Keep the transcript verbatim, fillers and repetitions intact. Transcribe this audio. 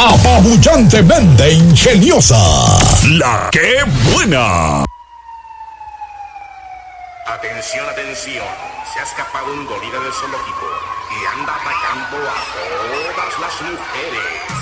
apabullantemente ingeniosa, la que buena. Atención, atención, se ha escapado un gorila del zoológico y anda atacando a todas las mujeres.